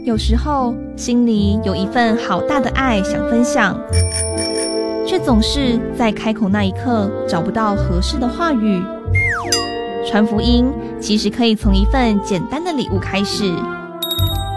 有时候心里有一份好大的爱想分享，却总是在开口那一刻找不到合适的话语。传福音其实可以从一份简单的礼物开始，